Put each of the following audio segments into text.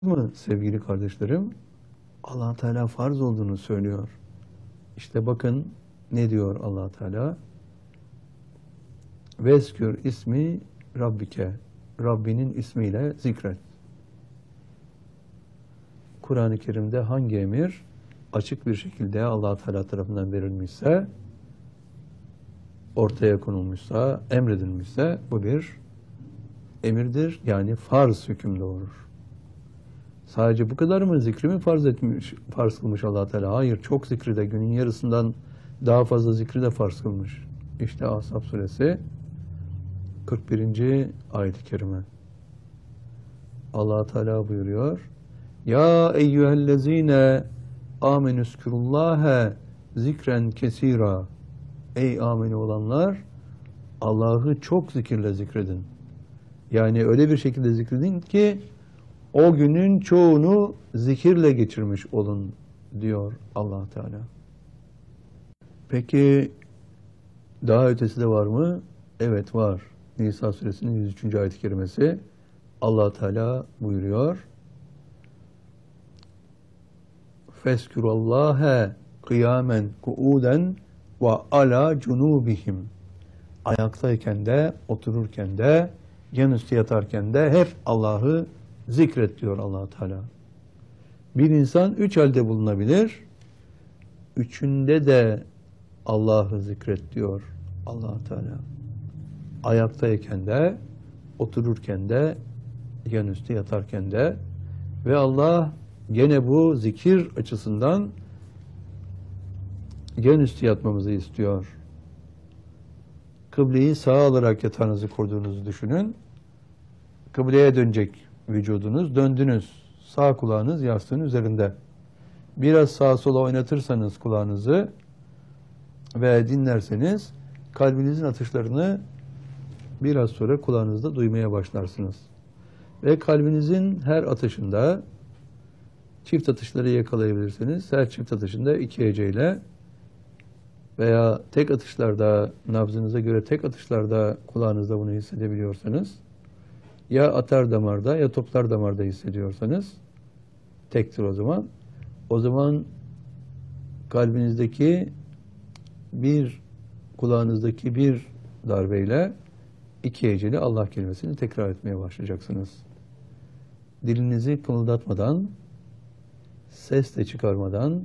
mı sevgili kardeşlerim? Allah Teala farz olduğunu söylüyor. İşte bakın ne diyor Allah Teala? Vezkür ismi Rabbike. Rabbinin ismiyle zikret. Kur'an-ı Kerim'de hangi emir açık bir şekilde Allah Teala tarafından verilmişse, ortaya konulmuşsa, emredilmişse bu bir emirdir. Yani farz hüküm doğurur. Sadece bu kadar mı zikri mi farz kılmış Allah Teala? Hayır, çok zikri de günün yarısından daha fazla zikri de farz kılmış. İşte Ahzab suresi 41. ayet-i kerime. Allah Teala buyuruyor: Ya eyyühellezine amenüskürullâhe zikren kesira. Ey ameli olanlar, Allah'ı çok zikirle zikredin. Yani öyle bir şekilde zikredin ki o günün çoğunu zikirle geçirmiş olun diyor Allah Teala. Peki daha ötesi de var mı? Evet var. Nisa suresinin 103. ayet-i kerimesi. Allah Teala buyuruyor: Feskurallahe kıyamen kuuden ve ala cunubihim. Ayaktayken de, otururken de, yanüstü yatarken de hep Allah'ı zikret diyor Allah Teala. Bir insan üç halde bulunabilir. Üçünde de Allah'ı zikret diyor Allah Teala. Ayaktayken de, otururken de, yanüstü yatarken de ve Allah gene bu zikir açısından yanüstü yatmamızı istiyor. Kıbleyi sağa alarak yatağınızı kurduğunuzu düşünün. Kıbleye dönecek vücudunuz, döndünüz. Sağ kulağınız yastığın üzerinde. Biraz sağa sola oynatırsanız kulağınızı ve dinlerseniz kalbinizin atışlarını biraz sonra kulağınızda duymaya başlarsınız. Ve kalbinizin her atışında çift atışları yakalayabilirsiniz. Her çift atışında 2 heceyle veya tek atışlarda, nabzınıza göre tek atışlarda kulağınızda bunu hissedebiliyorsanız, ya atar damarda ya toplar damarda hissediyorsanız tektir o zaman. O zaman kalbinizdeki kulağınızdaki bir darbeyle 2 heceli Allah kelimesini tekrar etmeye başlayacaksınız. Dilinizi kımıldatmadan, ses de çıkarmadan,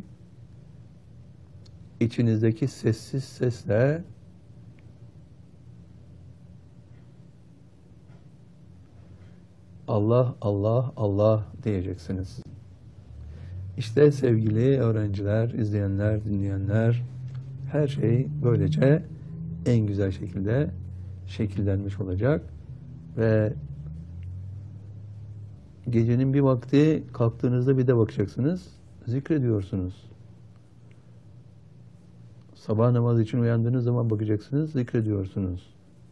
içinizdeki sessiz sesle Allah, Allah, Allah diyeceksiniz. İşte sevgili öğrenciler, izleyenler, dinleyenler, her şey böylece en güzel şekilde şekillenmiş olacak ve gecenin bir vakti kalktığınızda bir de bakacaksınız, zikrediyorsunuz. Sabah namazı için uyandığınız zaman bakacaksınız, zikrediyorsunuz.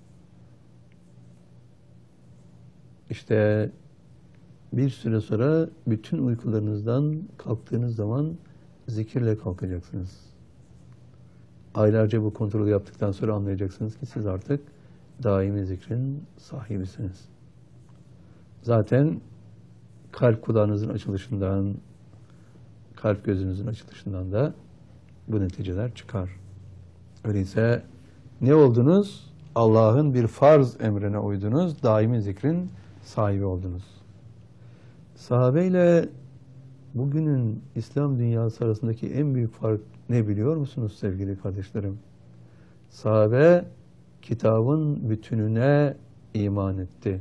İşte bir süre sonra bütün uykularınızdan kalktığınız zaman zikirle kalkacaksınız. Aylarca bu kontrolü yaptıktan sonra anlayacaksınız ki siz artık daimi zikrin sahibisiniz. Zaten kalp kulağınızın açılışından, kalp gözünüzün açılışından da bu neticeler çıkar. Öyleyse ne oldunuz? Allah'ın bir farz emrine uydunuz, daimi zikrin sahibi oldunuz. Sahabeyle bugünün İslam dünyası arasındaki en büyük fark ne biliyor musunuz sevgili kardeşlerim? Sahabe kitabın bütününe iman etti.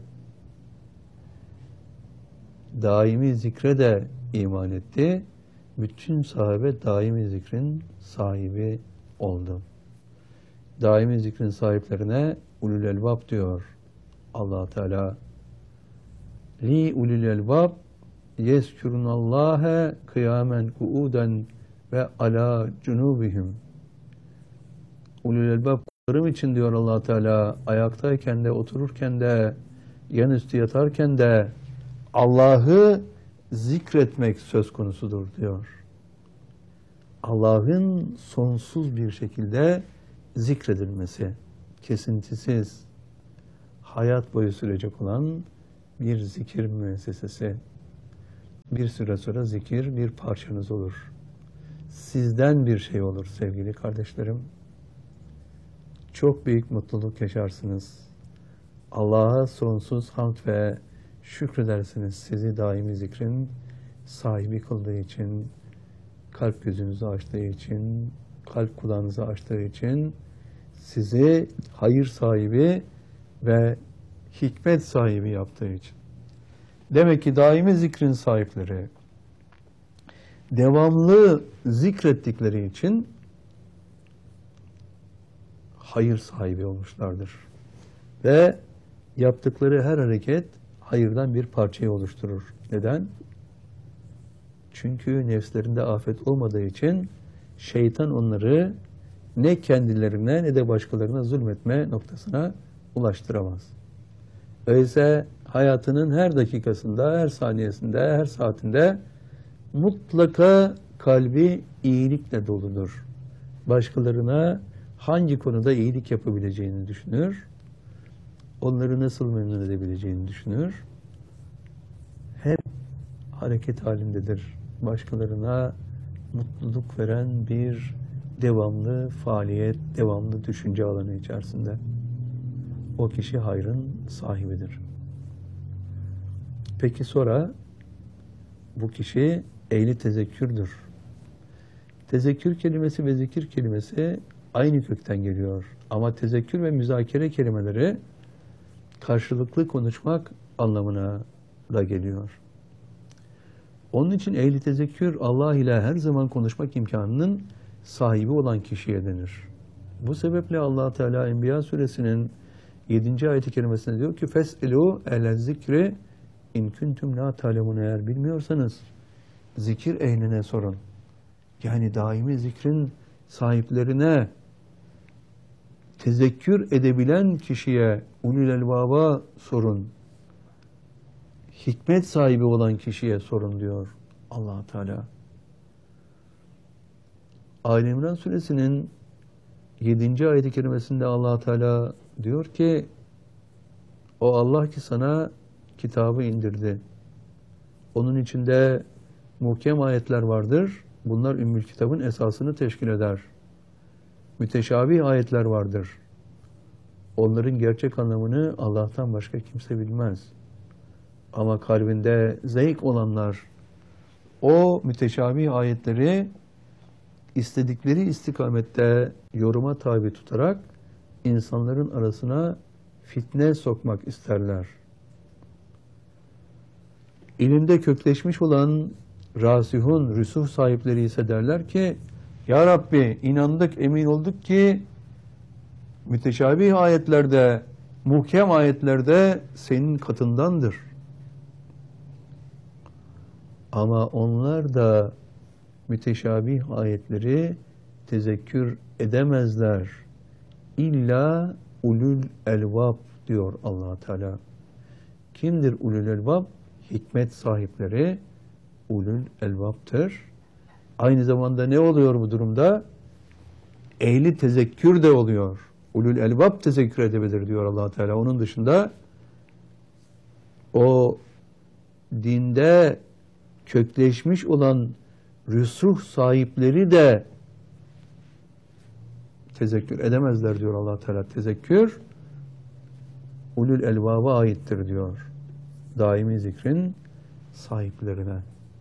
Daimi zikre de iman etti. Bütün sahabe daimi zikrin sahibi oldu. Daimi zikrin sahiplerine ulul elbab diyor Allah Teala. Li ulul elbab yezkurunallâhe kıyamen kuuden ve ala cunubihim. Ulul elbab kullarım için diyor Allah Teala, ayaktayken de, otururken de, yanüstü yatarken de Allah'ı zikretmek söz konusudur diyor. Allah'ın sonsuz bir şekilde zikredilmesi, kesintisiz, hayat boyu sürecek olan bir zikir müessesesi. bir süre sonra zikir bir parçanız olur. Sizden bir şey olur sevgili kardeşlerim. Çok büyük mutluluk yaşarsınız. Allah'a sonsuz hamd ve şükredersiniz sizi daimi zikrin sahibi kıldığı için, kalp gözünüzü açtığı için, kalp kulağınızı açtığı için, sizi hayır sahibi ve hikmet sahibi yaptığı için. Demek ki daimi zikrin sahipleri, devamlı zikrettikleri için hayır sahibi olmuşlardır. Ve yaptıkları her hareket hayırdan bir parçayı oluşturur. Neden? Çünkü nefslerinde afet olmadığı için şeytan onları ne kendilerine ne de başkalarına zulmetme noktasına ulaştıramaz. Öyleyse hayatının her dakikasında, her saniyesinde, her saatinde mutlaka kalbi iyilikle doludur. Başkalarına hangi konuda iyilik yapabileceğini düşünür, onları nasıl memnun edebileceğini düşünür. Hep hareket halindedir. Başkalarına mutluluk veren bir devamlı faaliyet, devamlı düşünce alanı içerisinde. O kişi hayrın sahibidir. Peki sonra bu kişi ehli tezekkürdür. Tezekkür kelimesi ve zikir kelimesi aynı kökten geliyor. Ama tezekkür ve müzakere kelimeleri karşılıklı konuşmak anlamına da geliyor. Onun için ehli tezekkür Allah ile her zaman konuşmak imkanının sahibi olan kişiye denir. Bu sebeple Allah Teala Enbiya suresinin 7. ayet-i kerimesinde diyor ki "Fes'elû ehle zikri in kuntum la ta'lemun." Eğer bilmiyorsanız zikir ehline sorun. Yani daimi zikrin sahiplerine, tezekkür edebilen kişiye, ulul elbaba sorun. Hikmet sahibi olan kişiye sorun diyor Allah Teala. Ali İmran suresinin 7. ayet-i kerimesinde Allah Teala diyor ki o Allah ki sana kitabı indirdi. Onun içinde muhkem ayetler vardır. Bunlar Ümmül Kitab'ın esasını teşkil eder. Müteşabih ayetler vardır. Onların gerçek anlamını Allah'tan başka kimse bilmez. Ama kalbinde zevk olanlar o müteşabih ayetleri istedikleri istikamette yoruma tabi tutarak insanların arasına fitne sokmak isterler. İlinde kökleşmiş olan rasihun, rüsuh sahipleri ise derler ki Ya Rabbi inandık, emin olduk ki müteşabih ayetlerde, muhkem ayetlerde senin katındandır. Ama onlar da müteşabih ayetleri tezekkür edemezler. İlla ulul elbab diyor Allah Teala. Kimdir ulul elbab? Hikmet sahipleri ulul elbaptır. Aynı zamanda ne oluyor bu durumda? Ehli tezekkür de oluyor. Ulul elbab tezekkür edebilir diyor Allah Teala. Onun dışında o dinde kökleşmiş olan rüsuh sahipleri de tezekkür edemezler diyor Allah Teala. Tezekkür ulul elbaba aittir diyor. Daimi zikrin sahiplerine.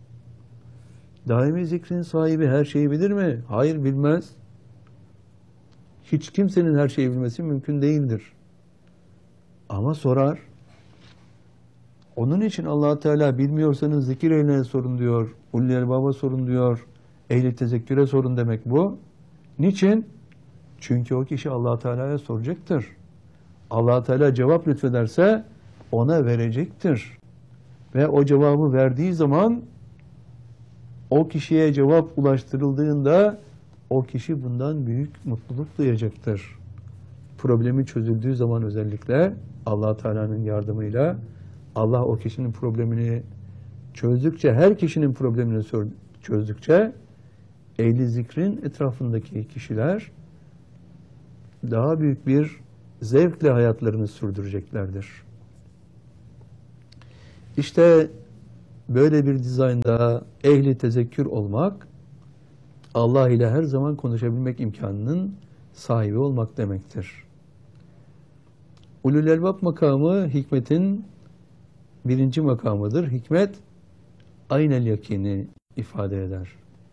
Daimi zikrin sahibi her şeyi bilir mi? Hayır, bilmez. Hiç kimsenin her şeyi bilmesi mümkün değildir. Ama sorar. Onun için Allah Teala bilmiyorsanız zikir ehline sorun diyor. Ulul elbaba sorun diyor. Ehli tezekküre sorun demek bu. Niçin? Çünkü o kişi Allah Teala'ya soracaktır. Allah Teala cevap lütfederse ona verecektir. Ve o cevabı verdiği zaman o kişiye cevap ulaştırıldığında o kişi bundan büyük mutluluk duyacaktır. Problemi çözüldüğü zaman özellikle Allah Teala'nın yardımıyla Allah o kişinin problemini çözdükçe, her kişinin problemini çözdükçe ehli zikrin etrafındaki kişiler daha büyük bir zevkle hayatlarını sürdüreceklerdir. İşte böyle bir dizaynda ehli tezekkür olmak, Allah ile her zaman konuşabilmek imkanının sahibi olmak demektir. Ulul elbab makamı hikmetin birinci makamıdır. Hikmet, aynel yakini ifade eder.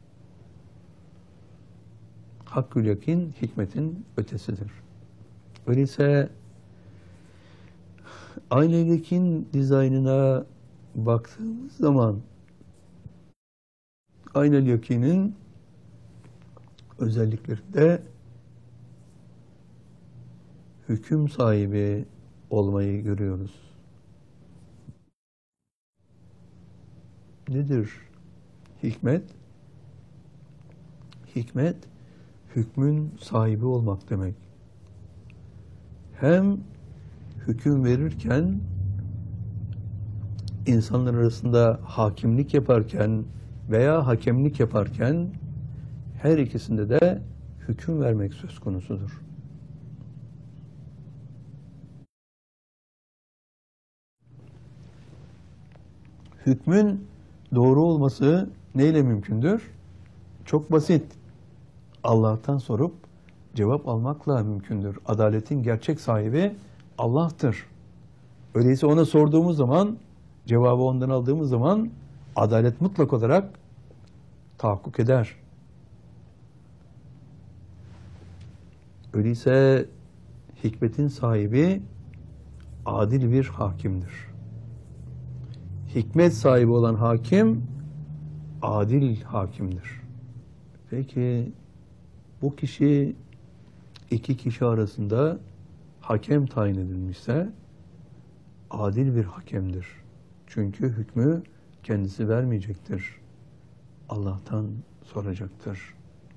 Hakkül yakin, hikmetin ötesidir. Öyleyse aynel yakin dizaynına baktığımız zaman aynel yakinin özelliklerinde hüküm sahibi olmayı görüyoruz. Nedir hikmet? Hikmet, hükmün sahibi olmak demek. Hem hüküm verirken, insanlar arasında hakimlik yaparken veya hakemlik yaparken, her ikisinde de hüküm vermek söz konusudur. Hükmün doğru olması neyle mümkündür? Çok basit. Allah'tan sorup cevap almakla mümkündür. Adaletin gerçek sahibi Allah'tır. Öyleyse ona sorduğumuz zaman, cevabı ondan aldığımız zaman adalet mutlak olarak tahakkuk eder. Öyleyse hikmetin sahibi adil bir hakimdir. Hikmet sahibi olan hakim adil hakimdir. Peki bu kişi iki kişi arasında hakem tayin edilmişse adil bir hakemdir. Çünkü hükmü kendisi vermeyecektir. Allah'tan soracaktır.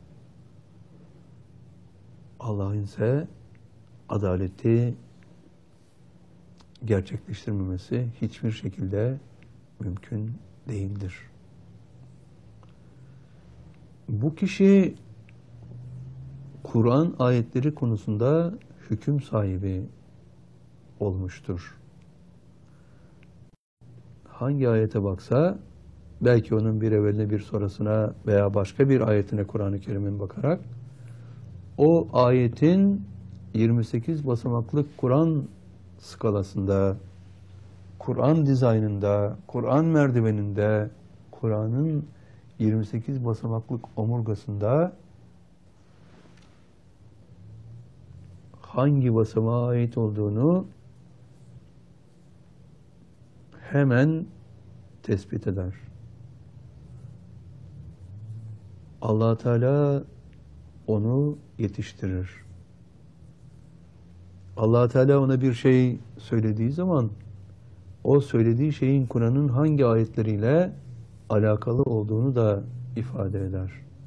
Allah'ın ise adaleti gerçekleştirmemesi hiçbir şekilde mümkün değildir. Bu kişi Kur'an ayetleri konusunda hüküm sahibi olmuştur. Hangi ayete baksa, belki onun bir evveline bir sonrasına veya başka bir ayetine Kur'an-ı Kerim'in bakarak, o ayetin 28 basamaklı Kur'an skalasında, Kur'an dizaynında, Kur'an merdiveninde, Kur'an'ın 28 basamaklık omurgasında hangi basamağa ait olduğunu hemen tespit eder. Allah Teala onu yetiştirir. Allah Teala ona bir şey söylediği zaman, o söylediği şeyin Kur'an'ın hangi ayetleriyle alakalı olduğunu da ifade eder.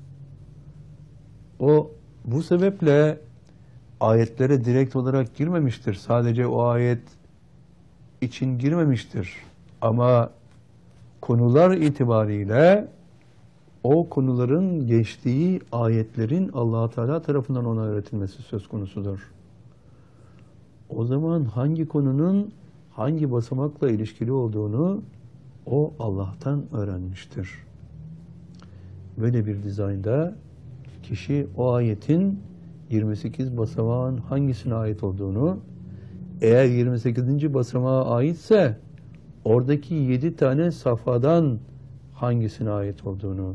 O bu sebeple ayetlere direkt olarak girmemiştir. Sadece o ayet için girmemiştir. Ama konular itibariyle o konuların geçtiği ayetlerin Allah Teala tarafından ona öğretilmesi söz konusudur. O zaman hangi konunun hangi basamakla ilişkili olduğunu o Allah'tan öğrenmiştir. Böyle bir dizaynda kişi o ayetin 28 basamağın hangisine ait olduğunu, eğer 28. basamağa aitse oradaki 7 tane safhadan hangisine ait olduğunu,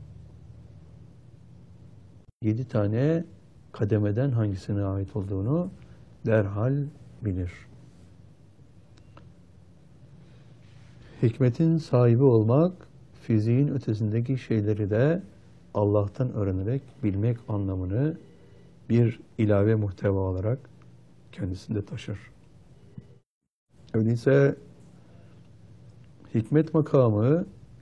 7 tane kademeden hangisine ait olduğunu derhal bilir. Hikmetin sahibi olmak, fiziğin ötesindeki şeyleri de Allah'tan öğrenerek bilmek anlamını bir ilave muhteva olarak kendisinde taşır. Öyleyse hikmet makamı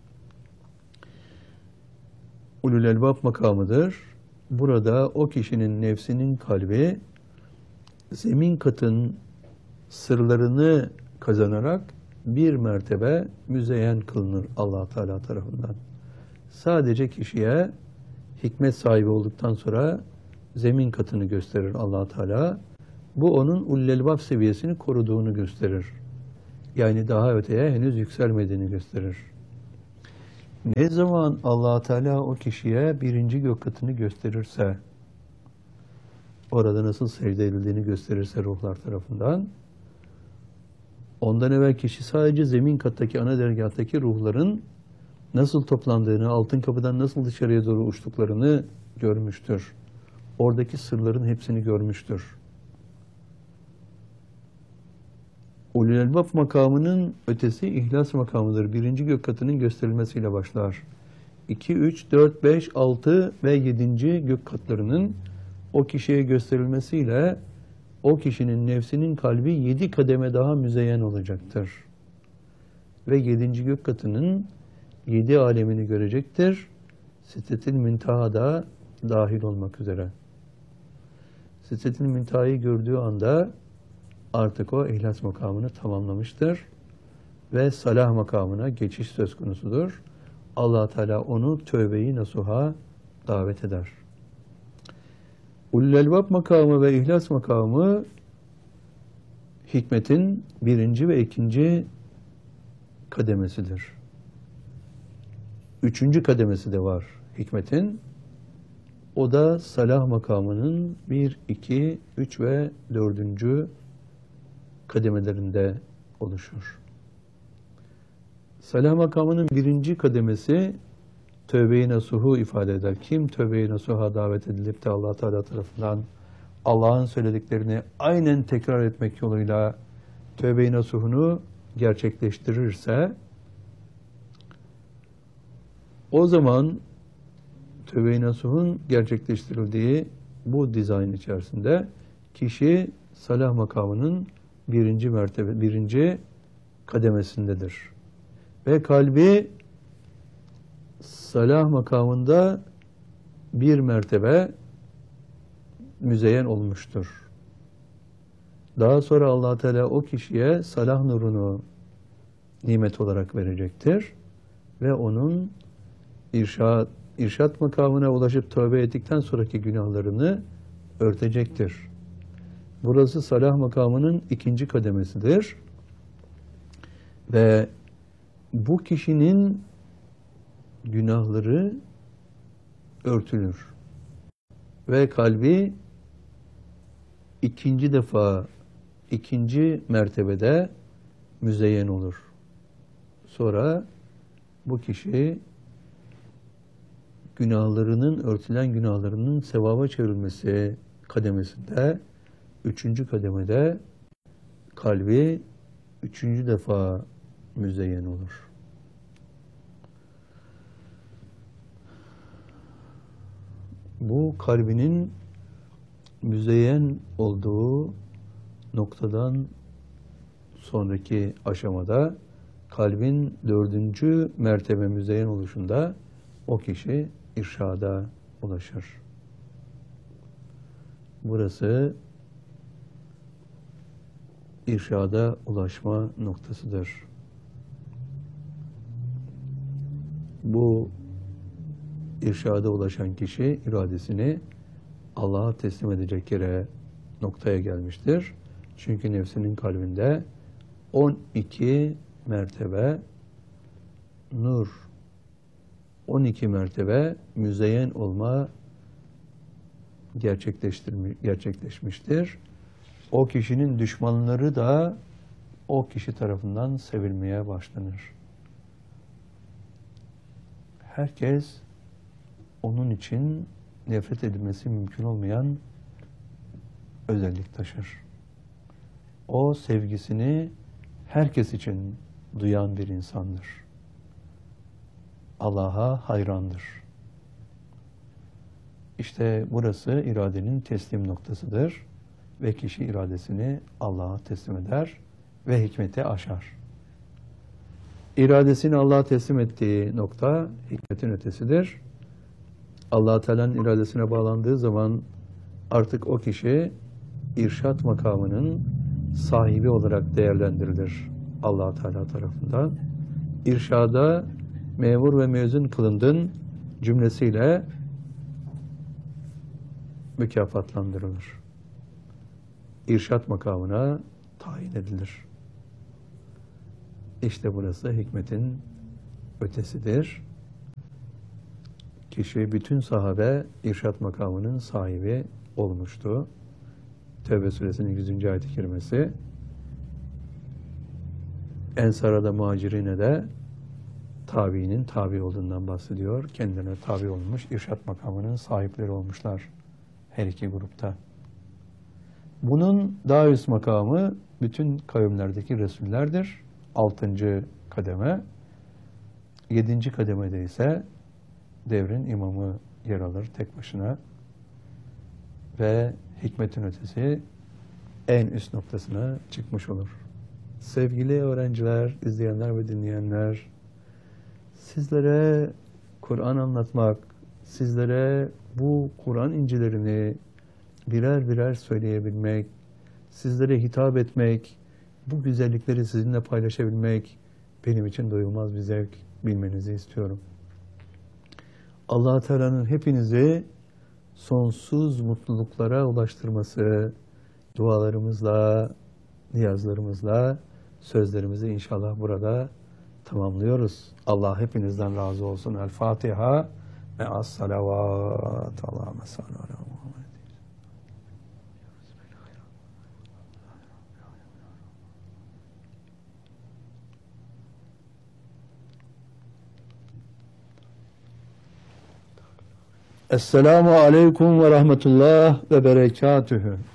ulul elbab makamıdır. Burada o kişinin nefsinin kalbi zemin katın sırlarını kazanarak bir mertebe müzeyyen kılınır Allah Teala tarafından. Sadece kişiye hikmet sahibi olduktan sonra zemin katını gösterir Allah Teala. Bu onun ulul elbab seviyesini koruduğunu gösterir. Yani daha öteye henüz yükselmediğini gösterir. Ne zaman Allah Teala o kişiye birinci gök katını gösterirse, orada nasıl secde edildiğini gösterirse ruhlar tarafından, ondan evvel kişi sadece zemin kattaki ana dergahtaki ruhların nasıl toplandığını, altın kapıdan nasıl dışarıya doğru uçtuklarını görmüştür. Oradaki sırların hepsini görmüştür. Ulul Elbab makamının ötesi ihlas makamıdır. Birinci gök katının gösterilmesiyle başlar. 2, 3, 4, 5, 6 ve 7. gök katlarının o kişiye gösterilmesiyle o kişinin nefsinin kalbi 7 kademe daha müzeyyen olacaktır. Ve 7. gök katının 7 alemini görecektir. Sidretil Münteha'da dahil olmak üzere. Sidretil Münteha'yı gördüğü anda artık o ihlas makamını tamamlamıştır ve salah makamına geçiş söz konusudur. Allah Teala onu tövbe-i nasuha davet eder. Ulul Elbab makamı ve ihlas makamı hikmetin 1. ve 2. kademesidir. 3. kademesi de var hikmetin. O da salah makamının 1, 2, 3 ve 4. kademelerinde oluşur. Salah makamının 1. kademesi tövbe-i nasuhu ifade eder. Kim tövbe-i nasuha davet edilip de Allah Teala tarafından Allah'ın söylediklerini aynen tekrar etmek yoluyla tövbe-i nasuhunu gerçekleştirirse, o zaman tövbe-i nasuhun gerçekleştirildiği bu dizayn içerisinde kişi salah makamının 1. mertebe, 1. kademesindedir. Ve kalbi salah makamında bir mertebe müzeyyen olmuştur. Daha sonra Allah Teala o kişiye salah nurunu nimet olarak verecektir ve onun irşat makamına ulaşıp tövbe ettikten sonraki günahlarını örtecektir. Burası salah makamının 2. kademesidir. Ve bu kişinin günahları örtülür. Ve kalbi 2. defa, 2. mertebede müzeyyen olur. Sonra bu kişi günahlarının, örtülen günahlarının sevaba çevrilmesi kademesinde, 3. kademede kalbi 3. defa müzeyyen olur. Bu kalbinin müzeyyen olduğu noktadan sonraki aşamada kalbin 4. mertebe müzeyyen oluşunda o kişi irşada ulaşır. Burası irşada ulaşma noktasıdır. Bu irşada ulaşan kişi iradesini Allah'a teslim edecek yere, noktaya gelmiştir. Çünkü nefsinin kalbinde 12 mertebe nur, 12 mertebe müzeyyen olma gerçekleşmiştir. O kişinin düşmanları da o kişi tarafından sevilmeye başlanır. Herkes onun için nefret edilmesi mümkün olmayan özellik taşır. O sevgisini herkes için duyan bir insandır. Allah'a hayrandır. İşte burası iradenin teslim noktasıdır ve kişi iradesini Allah'a teslim eder ve hikmeti aşar. İradesini Allah'a teslim ettiği nokta hikmetin ötesidir. Allah Teala'nın iradesine bağlandığı zaman artık o kişi irşat makamının sahibi olarak değerlendirilir Allah Teala tarafından. İrşada memur ve mezun kılındın cümlesiyle mükafatlandırılır. İrşat makamına tayin edilir. İşte burası hikmetin ötesidir kişi, bütün sahabe irşat makamının sahibi olmuştu. Tevbe suresinin 100. ayet-i kerimesi. Ensar'a da muhacirine de tabiinin tabi olduğundan bahsediyor. Kendilerine tabi olmuş, irşat makamının sahipleri olmuşlar her iki grupta. Bunun daha üst makamı bütün kavimlerdeki Resullerdir. 6. kademe. 7. kademede ise devrin imamı yer alır tek başına. Ve hikmetin ötesi en üst noktasına çıkmış olur. Sevgili öğrenciler, izleyenler ve dinleyenler, sizlere Kur'an anlatmak, sizlere bu Kur'an incilerini birer birer söyleyebilmek, sizlere hitap etmek, bu güzellikleri sizinle paylaşabilmek benim için doyulmaz bir zevk, bilmenizi istiyorum. Allah-u Teala'nın hepinizi sonsuz mutluluklara ulaştırması, dualarımızla, niyazlarımızla sözlerimizi inşallah burada tamamlıyoruz. Allah hepinizden razı olsun. El Fatiha ve as-salavat. Allahümme salli ala Muhammed. Esselamu aleyküm ve rahmetullah ve berekatühü.